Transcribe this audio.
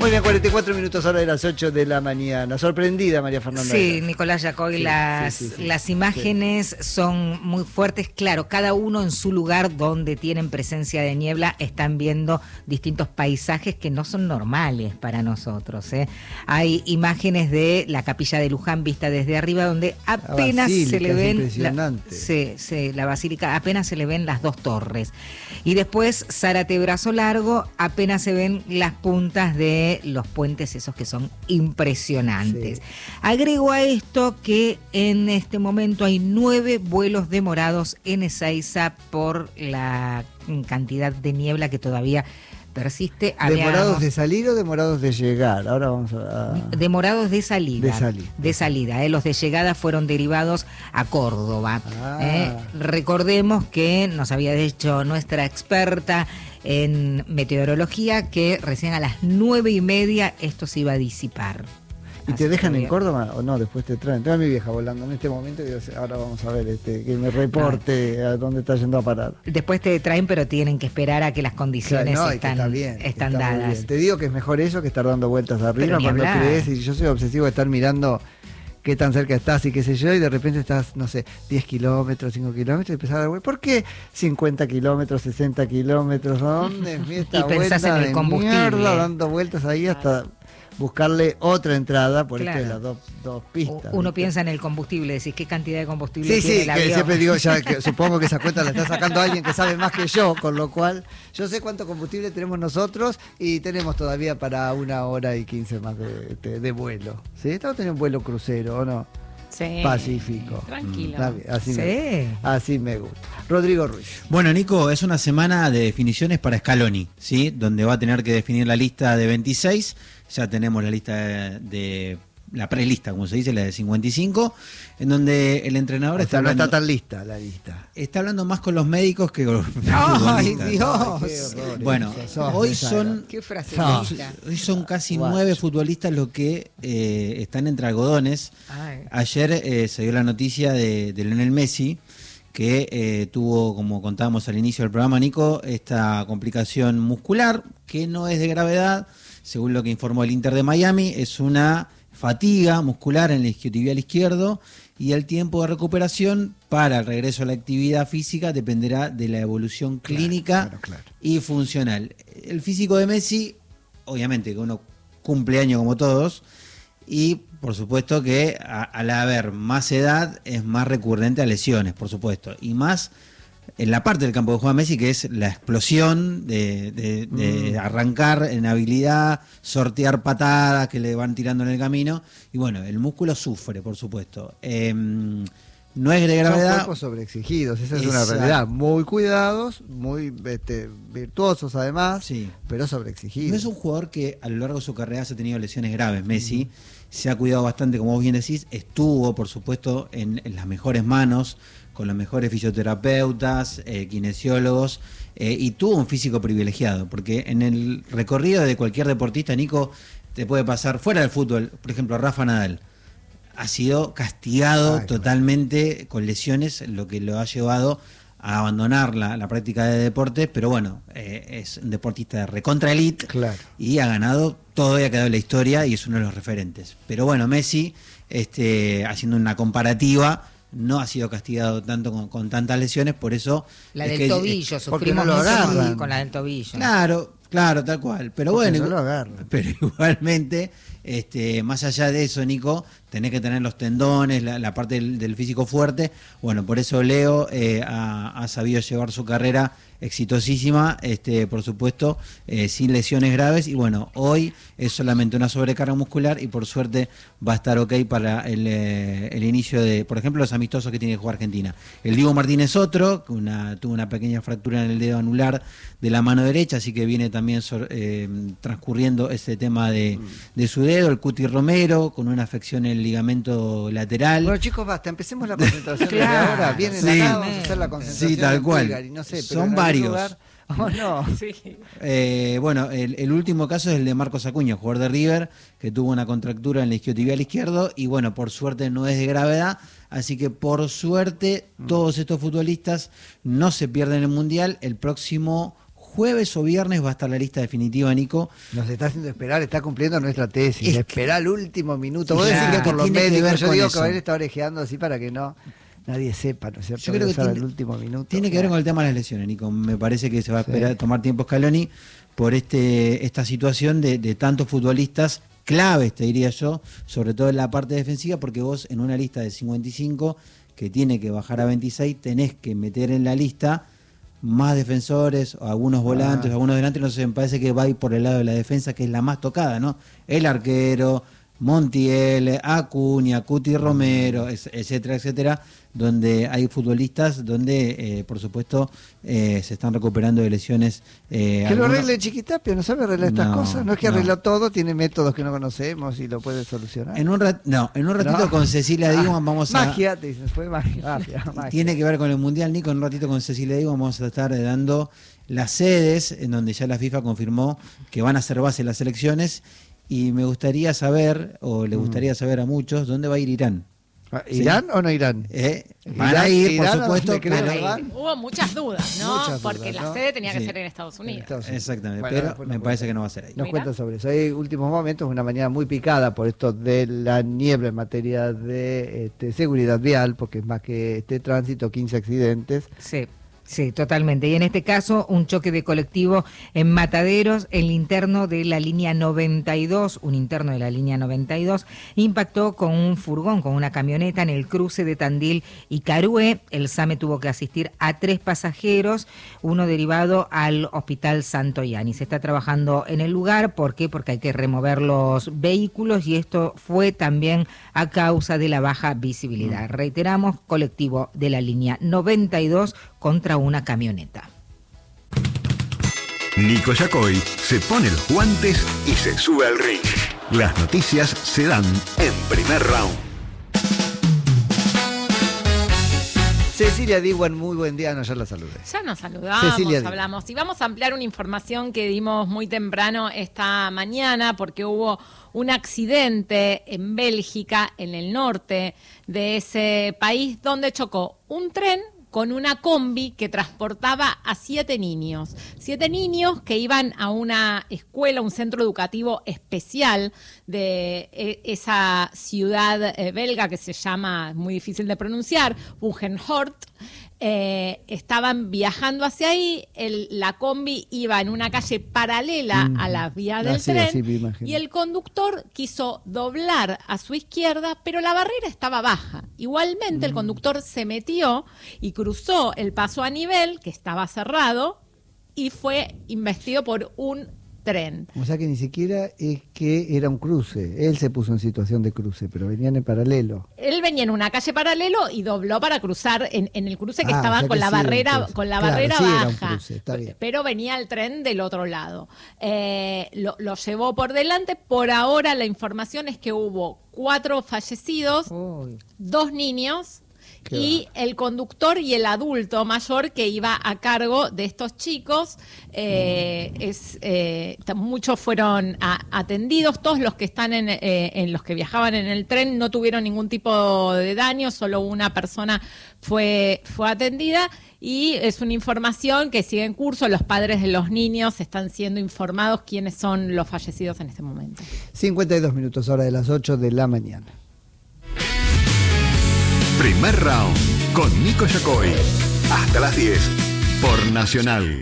Muy bien, 44 minutos ahora de las 8 de la mañana. Sorprendida, María Fernanda. Sí, Nicolás Yacoy, Sí, las imágenes son muy fuertes. Claro, cada uno en su lugar donde tienen presencia de niebla están viendo distintos paisajes que no son normales para nosotros, ¿eh? Hay imágenes de la capilla de Luján vista desde arriba donde apenas se le ven la basílica, apenas se le ven las dos torres. Y después Zárate Brazo Largo, apenas se ven las puntas de los puentes esos que son impresionantes. Sí. Agrego a esto que en este momento hay 9 vuelos demorados en Ezeiza por la cantidad de niebla que todavía persiste. ¿Demorados de salir o demorados de llegar? Ahora vamos a... Demorados de salida. De salida. Los de llegada fueron derivados a Córdoba. Recordemos que nos había dicho nuestra experta en meteorología que recién a las 9:30 esto se iba a disipar. ¿Y te dejan en Córdoba o no? Después te traen. Tengo a mi vieja volando en este momento y digo, ahora vamos a ver que me reporte a dónde está yendo a parar. Después te traen, pero tienen que esperar a que las condiciones están dadas. Bien. Te digo que es mejor eso que estar dando vueltas arriba cuando crees. Y yo soy obsesivo de estar mirando qué tan cerca estás y qué sé yo, y de repente estás, no sé, 10 kilómetros, 5 kilómetros, y empezás a dar vueltas. ¿Por qué 50 kilómetros, 60 kilómetros? ¿Dónde? Y pensás en el combustible. Mierda, dando vueltas ahí hasta buscarle otra entrada por esto de las dos pistas. Uno piensa en el combustible, decís qué cantidad de combustible tiene el avión. Que siempre digo, que supongo que esa cuenta la está sacando alguien que sabe más que yo, con lo cual yo sé cuánto combustible tenemos nosotros y tenemos todavía para 1 hora y 15 más de vuelo. ¿Sí? Estamos teniendo un vuelo crucero, ¿o no? Sí. Pacífico. Tranquilo. Así me gusta. Rodrigo Ruiz. Bueno, Nico, es una semana de definiciones para Scaloni, ¿sí? Donde va a tener que definir la lista de 26. Ya tenemos la lista de la prelista, como se dice, la de 55, en donde el entrenador está hablando, no está tan lista la lista. Está hablando más con los médicos que con los ¡ay, Dios! Bueno, hoy son casi 9 futbolistas los que están entre algodones. Ayer se dio la noticia de Lionel Messi, que tuvo, como contábamos al inicio del programa, Nico, esta complicación muscular, que no es de gravedad, según lo que informó el Inter de Miami, es una fatiga muscular en el isquiotibial izquierdo, y el tiempo de recuperación para el regreso a la actividad física dependerá de la evolución clínica y funcional. El físico de Messi, obviamente que uno cumple años como todos, y por supuesto que al haber más edad es más recurrente a lesiones, por supuesto, y más en la parte del campo que juega Messi, que es la explosión de arrancar en habilidad, sortear patadas que le van tirando en el camino, y bueno, el músculo sufre, por supuesto. No es de gravedad. Son cuerpos sobreexigidos, esa es una realidad. Muy cuidados, muy virtuosos además, pero sobreexigidos. No es un jugador que a lo largo de su carrera ha tenido lesiones graves. Messi se ha cuidado bastante, como vos bien decís, estuvo, por supuesto, en las mejores manos, con los mejores fisioterapeutas, kinesiólogos, y tuvo un físico privilegiado, porque en el recorrido de cualquier deportista, Nico, te puede pasar fuera del fútbol. Por ejemplo, Rafa Nadal ha sido castigado totalmente con lesiones, lo que lo ha llevado a abandonar la práctica de deportes, pero bueno, es un deportista de recontra elite y ha ganado todo y ha quedado en la historia y es uno de los referentes. Pero bueno, Messi, haciendo una comparativa, no ha sido castigado tanto con tantas lesiones, por eso... La del tobillo, sufrimos mucho con la del tobillo. Claro, tal cual. Pero bueno, pero igualmente, más allá de eso, Nico, tenés que tener los tendones, la parte del físico fuerte. Bueno, por eso Leo ha sabido llevar su carrera exitosísima, por supuesto, sin lesiones graves, y bueno, hoy es solamente una sobrecarga muscular y por suerte va a estar ok para el inicio de, por ejemplo, los amistosos que tiene que jugar Argentina. El Diego Martínez otro, que tuvo una pequeña fractura en el dedo anular de la mano derecha, así que viene también transcurriendo este tema de su dedo. El Cuti Romero, con una afección en el ligamento lateral. Bueno, chicos, basta, empecemos la concentración de ahora. Vienen acá, vamos a hacer la concentración. Sí, tal cual. No sé, son varios. Oh, no. Bueno, el último caso es el de Marcos Acuña, jugador de River, que tuvo una contractura en el isquiotibial izquierdo y bueno, por suerte no es de gravedad, así que por suerte todos estos futbolistas no se pierden el Mundial. El próximo jueves o viernes va a estar la lista definitiva, Nico. Nos está haciendo esperar, está cumpliendo nuestra tesis. Esperar el último minuto. Sí, vos decís que por los médicos, yo digo eso. que él está orejeando así para que nadie sepa, ¿no es cierto? Yo creo que el último minuto. Tiene que ver con el tema de las lesiones, Nico. Me parece que se va a esperar tomar tiempo Scaloni por esta situación de tantos futbolistas claves, te diría yo, sobre todo en la parte defensiva, porque vos en una lista de 55 que tiene que bajar a 26, tenés que meter en la lista más defensores, algunos volantes, algunos delantes. Entonces me parece que va a ir por el lado de la defensa, que es la más tocada, ¿no? El arquero, Montiel, Acuña, Cuti Romero, etcétera, etcétera, donde hay futbolistas donde, por supuesto, se están recuperando de lesiones. Que lo arregle Chiquitapia, no sabe arreglar estas cosas. No es que arregla todo, tiene métodos que no conocemos y lo puede solucionar. En un ratito con Cecilia Diwan vamos magia, te dicen, fue magia. Tiene que ver con el Mundial, Nico. En un ratito con Cecilia Diwan vamos a estar dando las sedes en donde ya la FIFA confirmó que van a ser base las elecciones. Y me gustaría saber, o le gustaría saber a muchos, ¿dónde va a ir Irán? ¿Irán o no Irán? Van a ir, por supuesto. Hubo muchas dudas, ¿no? Porque la sede tenía que ser en Estados Unidos. Exactamente, pero me parece que no va a ser ahí. Nos cuentan sobre eso. Hay últimos momentos, una mañana muy picada por esto de la niebla en materia de seguridad vial, porque es más que tránsito, 15 accidentes. Sí, totalmente. Y en este caso, un choque de colectivo en Mataderos, el interno de la línea 92, un interno de la línea 92, impactó con un furgón, con una camioneta en el cruce de Tandil y Carué. El SAME tuvo que asistir a 3 pasajeros, uno derivado al Hospital Santo Yani. Se está trabajando en el lugar, ¿por qué? Porque hay que remover los vehículos y esto fue también a causa de la baja visibilidad. Reiteramos, colectivo de la línea 92 contra una camioneta. Nico Yacoy se pone los guantes y se sube al ring. Las noticias se dan en Primer Round. Cecilia Diwan, muy buen día, ya la saludé. Ya nos saludamos, hablamos. Y vamos a ampliar una información que dimos muy temprano esta mañana, porque hubo un accidente en Bélgica, en el norte de ese país, donde chocó un tren con una combi que transportaba a 7 niños. 7 niños que iban a una escuela, un centro educativo especial de esa ciudad belga que se llama, muy difícil de pronunciar, Bugenholt. Estaban viajando hacia ahí, la combi iba en una calle paralela a la vía del tren y el conductor quiso doblar a su izquierda, pero la barrera estaba baja. Igualmente el conductor se metió y cruzó el paso a nivel, que estaba cerrado, y fue embestido por un tren. O sea que ni siquiera es que era un cruce, él se puso en situación de cruce, pero venían en paralelo. Él venía en una calle paralelo y dobló para cruzar en el cruce que estaba con la barrera, entonces, con la barrera baja. Era un cruce, está bien. Pero venía el tren del otro lado. Lo llevó por delante. Por ahora la información es que hubo 4 fallecidos, 2 niños. Y el conductor y el adulto mayor que iba a cargo de estos chicos, muchos fueron atendidos. Todos los que están en los que viajaban en el tren no tuvieron ningún tipo de daño, solo una persona fue atendida. Y es una información que sigue en curso. Los padres de los niños están siendo informados quiénes son los fallecidos en este momento. 52 minutos, hora de las 8 de la mañana. Primer Round con Nico Yacoy. Hasta las 10 por Nacional.